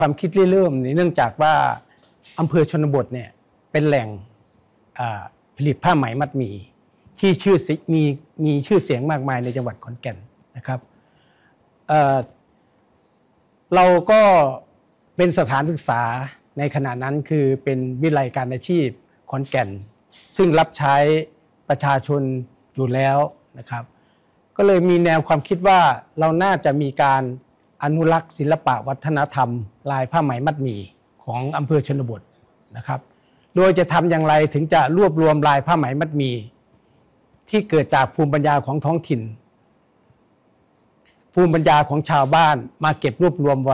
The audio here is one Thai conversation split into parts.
ความคิดเริ่มเนื่องจากว่าอำเภอชนบทเนี่ยเป็นแหล่งผลิตผ้าไหมมัดหมี่ที่มีชื่อเสียงมากมายในจังหวัดขอนแก่นนะครับเราก็เป็นสถานศึกษาในขณะนั้นคือเป็นวิทยาลัยการอาชีพขอนแก่นซึ่งรับใช้ประชาชนอยู่แล้วนะครับก็เลยมีแนวความคิดว่าเราน่าจะมีการอนุรักษ์ศิลปะวัฒนธรรมลายผ้าไหมมัดหมี่ของอำเภอชนบทนะครับโดยจะทำอย่างไรถึงจะรวบรวมลายผ้าไหมมัดหมี่ที่เกิดจากภูมิปัญญาของท้องถิ่นภูมิปัญญาของชาวบ้านมาเก็บรวบรวมไว้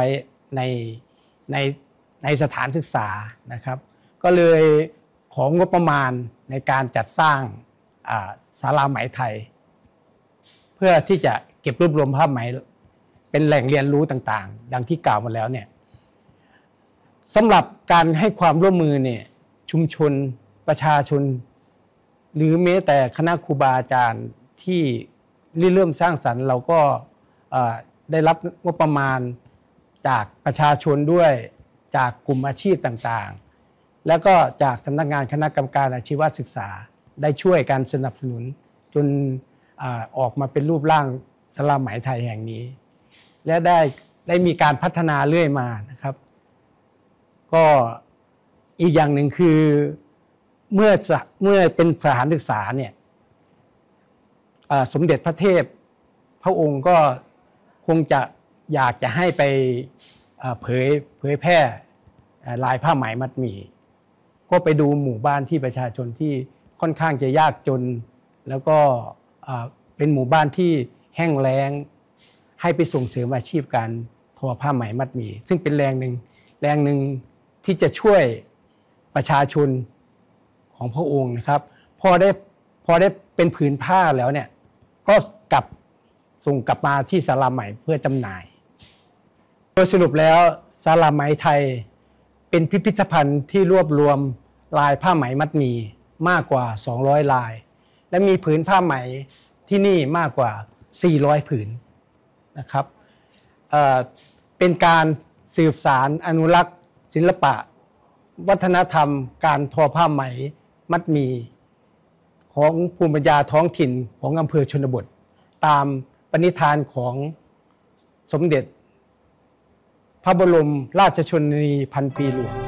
ในสถานศึกษานะครับก็เลยของงบประมาณในการจัดสร้างศาลาไหมไทยเพื่อที่จะเก็บรวบรวมผ้าไหมเป็นแหล่งเรียนรู้ต่างๆดังที่กล่าวมาแล้วเนี่ยสำหรับการให้ความร่วมมือเนี่ยชุมชนประชาชนหรือแม้แต่คณะครูบาอาจารย์ที่เริ่มสร้างสรรค์เราก็ได้รับงบประมาณจากประชาชนด้วยจากกลุ่มอาชีพต่างๆแล้วก็จากสำนักงานคณะกรรมการอาชีวศึกษาได้ช่วยการสนับสนุนจนออกมาเป็นรูปร่างศาลาไหมไทยแห่งนี้และได้มีการพัฒนาเรื่อยมานะครับก็อีกอย่างหนึ่งคือเมื่อเป็นสถานศึกษาเนี่ยสมเด็จพระเทพพระองค์ก็คงจะอยากจะให้ไปเผยแพร่ลายผ้าไหมมัดหมี่ก็ไปดูหมู่บ้านที่ประชาชนที่ค่อนข้างจะยากจนแล้วก็เป็นหมู่บ้านที่แห้งแล้งให้ไปส่งเสริมอาชีพการทอผ้าไหมมัดหมี่ซึ่งเป็นแรงหนึ่งที่จะช่วยประชาชนของพระองค์นะครับพอได้เป็นผืนผ้าแล้วเนี่ยก็ส่งกลับมาที่ศาลาไหมเพื่อจำหน่ายโดยสรุปแล้วศาลาไหมไทยเป็นพิพิธภัณฑ์ที่รวบรวมลายผ้าไหมมัดหมี่มากกว่า200ลายและมีผืนผ้าไหมที่นี่มากกว่า400ผืนนะครับเป็นการสืบสารอนุรักษ์ศิลปะวัฒนธรรมการทอผ้าไหมมัดหมี่ของภูมิปัญญาท้องถิ่นของอำเภอชนบทตามปณิธานของสมเด็จพระบรมราชชนนีพันปีหลวง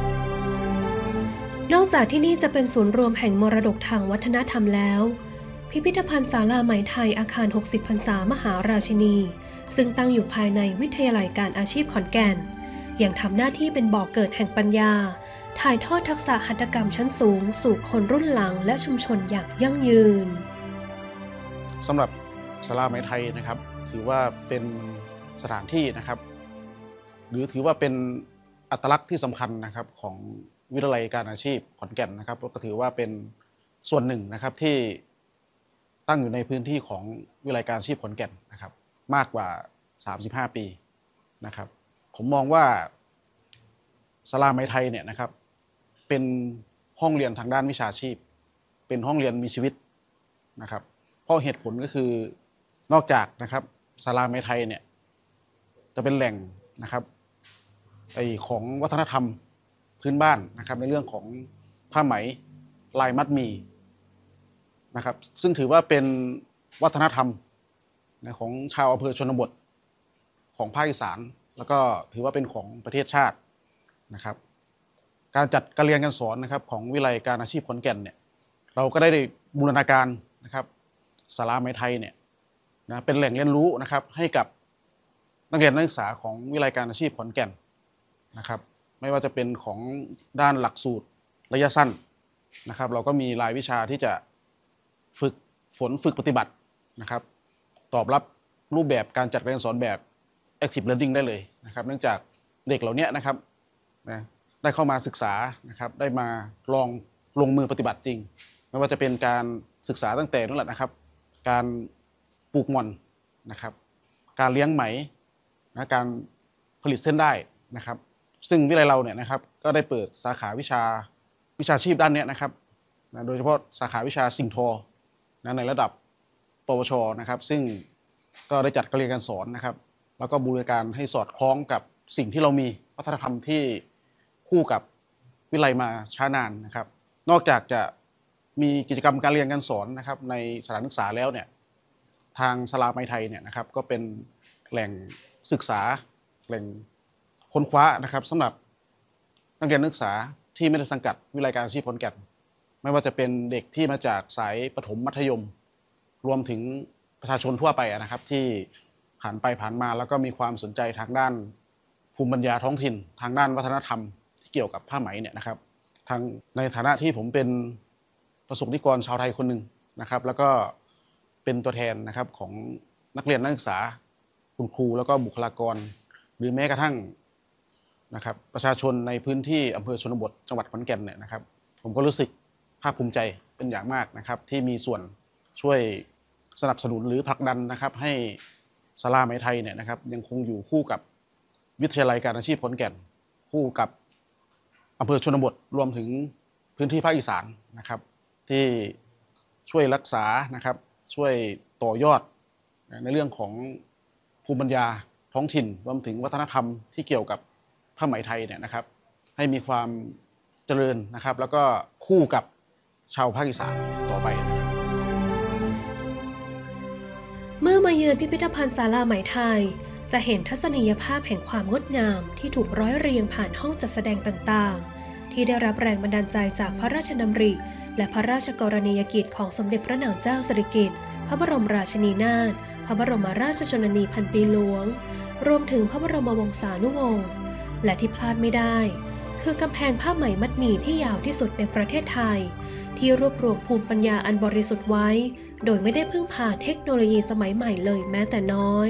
นอกจากที่นี่จะเป็นศูนย์รวมแห่งมรดกทางวัฒนธรรมแล้วพิพิธภัณฑ์ศาลาไหมไทยอาคาร60พรรษามหาราชินีซึ่งตั้งอยู่ภายในวิทยาลัยการอาชีพขอนแก่นยังทำหน้าที่เป็นบ่อกเกิดแห่งปัญญาถ่ายทอดทักษะหัตถกรรมชั้นสูงสู่คนรุ่นหลังและชุมชนอย่างยั่งยืนสำหรับศาลาไหมไทยนะครับถือว่าเป็นสถานที่นะครับหรือถือว่าเป็นอัตลักษณ์ที่สำคัญนะครับของวิทยาลัยการอาชีพขอนแก่นนะครับก็ถือว่าเป็นส่วนหนึ่งนะครับที่ตั้งอยู่ในพื้นที่ของวิทยาลัยการอาชีพขอนแก่นนะครับมากกว่า35ปีนะครับผมมองว่าศาลาไหมไทยเนี่ยนะครับเป็นห้องเรียนทางด้านวิชาชีพเป็นห้องเรียนมีชีวิตนะครับเพราะเหตุผลก็คือนอกจากนะครับศาลาไหมไทยเนี่ยจะเป็นแหล่งนะครับของวัฒนธรรมพื้นบ้านนะครับในเรื่องของผ้าไหมลายมัดหมี่นะครับซึ่งถือว่าเป็นวัฒนธรรมของชาวอำเภอชนบทของภาคอีสานแล้วก็ถือว่าเป็นของประเทศชาตินะครับการจัดการเรียนการสอนนะครับของวิทยาลัยการอาชีพขอนแก่นเนี่ยเราก็ได้บูรณาการนะครับศาลาไหมไทยเนี่ยนะเป็นแหล่งเรียนรู้นะครับให้กับนักเรียนนักศึกษาของวิทยาลัยการอาชีพขอนแก่นนะครับไม่ว่าจะเป็นของด้านหลักสูตรระยะสั้นนะครับเราก็มีรายวิชาที่จะฝึกปฏิบัตินะครับตอบรับรูปแบบการจัดการสอนแบบ active learning ได้เลยนะครับเนื่องจากเด็กเหล่านี้นะครับได้เข้ามาศึกษานะครับได้มาลงมือปฏิบัติจริงไม่ว่าจะเป็นการศึกษาตั้งแต่นั่นแหละนะครับการปลูกหม่อนนะครับการเลี้ยงไหมนะการผลิตเส้นได้นะครับซึ่งวิทยาลัยเราเนี่ยนะครับก็ได้เปิดสาขาวิชาชีพด้านนี้นะครับโดยเฉพาะสาขาวิชาสิ่งทอในระดับปวชนะครับซึ่งก็ได้จัดการเรียนการสอนนะครับแล้วก็บูรณาการให้สอดคล้องกับสิ่งที่เรามีวัฒนธรรมที่คู่กับวิทยาลัยมาช้านานนะครับ นอกจากจะมีกิจกรรมการเรียนการสอนนะครับในสถานศึกษาแล้วเนี่ยทางศาลาไม้ไทยเนี่ยนะครับก็เป็นแหล่งศึกษาแหล่งค้นคว้านะครับสำหรับนักเรียนนักศึกษาที่ไม่ได้สังกัดวิทยาลัยการอาชีพขอนแก่นไม่ว่าจะเป็นเด็กที่มาจากสายประถมมัธยมรวมถึงประชาชนทั่วไปนะครับที่ผ่านไปผ่านมาแล้วก็มีความสนใจทางด้านภูมิปัญญาท้องถิ่นทางด้านวัฒนธรรมที่เกี่ยวกับผ้าไหมเนี่ยนะครับทางในฐานะที่ผมเป็นประสบนิกรชาวไทยคนหนึ่งนะครับแล้วก็เป็นตัวแทนนะครับของนักเรียนนักศึกษาคุณครูแล้วก็บุคลากรหรือแม้กระทั่งนะครับประชาชนในพื้นที่อำเภอชนบทจังหวัดขอนแก่นเนี่ยนะครับผมก็รู้สึกภาคภูมิใจเป็นอย่างมากนะครับที่มีส่วนช่วยสนับสนุนหรือผลักดันนะครับให้ศาลาไหมไทยเนี่ยนะครับยังคงอยู่คู่กับวิทยาลัยการอาชีพขอนแก่นคู่กับอำเภอชนบทรวมถึงพื้นที่ภาคอีสานนะครับที่ช่วยรักษานะครับช่วยต่อยอดในเรื่องของภูมิปัญญาท้องถิ่นรวมถึงวัฒนธรรมที่เกี่ยวกับผ้าไหมไทยเนี่ยนะครับให้มีความเจริญนะครับแล้วก็คู่กับชาวภาคอีสานต่อไปนะครับเมื่อมาเยือนพิพิธภัณฑ์ศาลาไหมไทยจะเห็นทัศนียภาพแห่งความงดงามที่ถูกร้อยเรียงผ่านห้องจัดแสดงต่างๆที่ได้รับแรงบันดาลใจจากพระราชดำริและพระราชกรณียกิจของสมเด็จพระนางเจ้าสิริกิติ์พระบรมราชินีนาถพระบรมราชชนนีพันปีหลวงรวมถึงพระบรมวงศานุวงศ์และที่พลาดไม่ได้คือกำแพงผ้าไหมมัดหมี่ที่ยาวที่สุดในประเทศไทยที่รวบรวมภูมิปัญญาอันบริสุทธิ์ไว้โดยไม่ได้พึ่งพาเทคโนโลยีสมัยใหม่เลยแม้แต่น้อย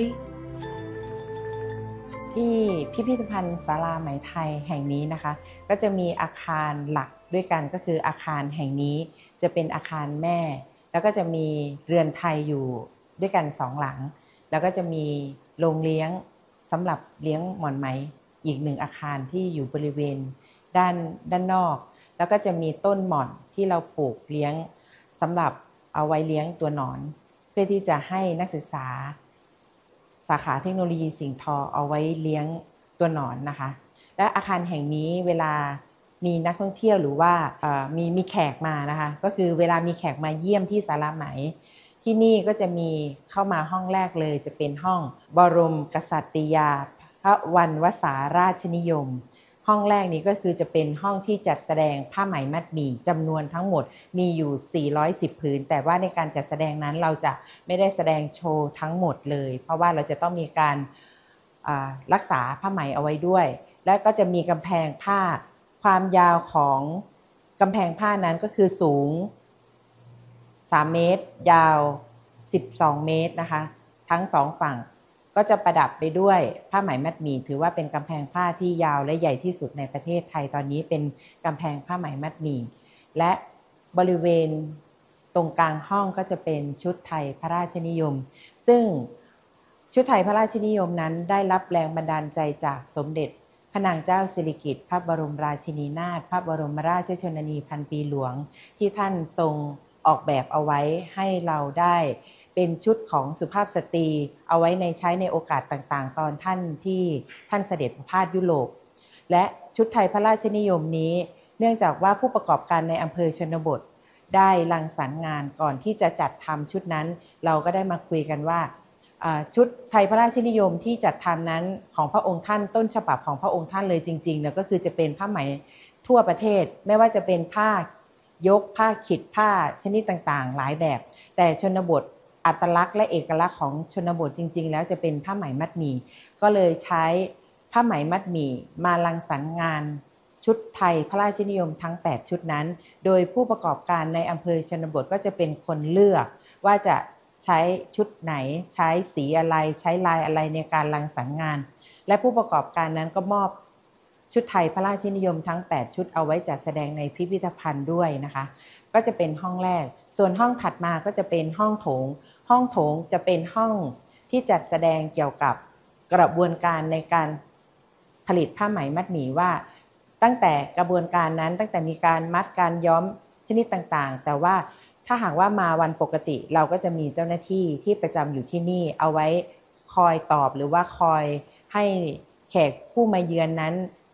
ที่พิพิธภัณฑ์ศาลาไหมไทยแห่งนี้นะคะก็จะมีอาคารหลักด้วยกันก็คืออาคารแห่งนี้จะเป็นอาคารแม่แล้วก็จะมีเรือนไทยอยู่ด้วยกัน2หลังแล้วก็จะมีโรงเลี้ยงสำหรับเลี้ยงหม่อนไหมอีก1อาคารที่อยู่บริเวณด้านนอกแล้วก็จะมีต้นหม่อนที่เราปลูกเลี้ยงสำหรับเอาไว้เลี้ยงตัวหนอนเพื่อที่จะให้นักศึกษาสาขาเทคโนโลยีสิ่งทอเอาไว้เลี้ยงตัวหนอนนะคะและอาคารแห่งนี้เวลามีนักท่องเที่ยวหรือว่ามีแขกมานะคะก็คือเวลามีแขกมาเยี่ยมที่ศาลาไหมที่นี่ก็จะมีเข้ามาห้องแรกเลยจะเป็นห้องบรมกษัตริยาพระวรรณวสาราชนิยมห้องแรกนี้ก็คือจะเป็นห้องที่จัดแสดงผ้าไหมมัดหมี่จำนวนทั้งหมดมีอยู่410ผืนแต่ว่าในการจัดแสดงนั้นเราจะไม่ได้แสดงโชว์ทั้งหมดเลยเพราะว่าเราจะต้องมีการรักษาผ้าไหมเอาไว้ด้วยและก็จะมีกำแพงผ้าความยาวของกำแพงผ้านั้นก็คือสูง3เมตรยาว12เมตรนะคะทั้ง2ฝั่งก็จะประดับไปด้วยผ้าไหมมัดหมี่ถือว่าเป็นกำแพงผ้าที่ยาวและใหญ่ที่สุดในประเทศไทยตอนนี้เป็นกำแพงผ้าไหมมัดหมี่และบริเวณตรงกลางห้องก็จะเป็นชุดไทยพระราชนิยมซึ่งชุดไทยพระราชนิยมนั้นได้รับแรงบันดาลใจจากสมเด็จพระนางเจ้าสิริกิติ์พระบรมราชินีนาถพระบรมราชชนนีพันปีหลวงที่ท่านทรงออกแบบเอาไว้ให้เราได้เป็นชุดของสุภาพสตรีเอาไว้ใช้ในโอกาสต่างๆตอนท่านเสด็จประพาสยุโรปและชุดไทยพระราชนิยมนี้เนื่องจากว่าผู้ประกอบการในอำเภอชนบทได้รังสรรค์งานก่อนที่จะจัดทำชุดนั้นเราก็ได้มาคุยกันว่าชุดไทยพระราชนิยมที่จัดทำนั้นของพระองค์ท่านต้นฉบับของพระองค์ท่านเลยจริงๆแล้วก็คือจะเป็นผ้าไหมทั่วประเทศไม่ว่าจะเป็นผ้ายกผ้าขิดผ้าชนิดต่างๆหลายแบบแต่ชนบทอัตลักษณ์และเอกลักษณ์ของชนบทจริงๆแล้วจะเป็นผ้าไหมมัดหมี่ก็เลยใช้ผ้าไหมมัดหมี่มารังสรรค์งานชุดไทยพระราชนิยมทั้ง8ชุดนั้นโดยผู้ประกอบการในอำเภอชนบทก็จะเป็นคนเลือกว่าจะใช้ชุดไหนใช้สีอะไรใช้ลายอะไรในการรังสรรค์งานและผู้ประกอบการนั้นก็มอบชุดไทยพระราชนิยมทั้ง8ชุดเอาไว้จัดแสดงในพิพิธภัณฑ์ด้วยนะคะก็จะเป็นห้องแรกส่วนห้องถัดมาก็จะเป็นห้องโถงห้องโถงจะเป็นห้องที่จัดแสดงเกี่ยวกับกระบวนการในการผลิตผ้าไหมมัดหมี่ว่าตั้งแต่กระบวนการนั้นตั้งแต่มีการมัดการย้อมชนิดต่างๆแต่ว่าถ้าหากว่ามาวันปกติเราก็จะมีเจ้าหน้าที่ที่ประจำอยู่ที่นี่เอาไว้คอยตอบหรือว่าคอยให้แขกผู้มาเยือนนั้น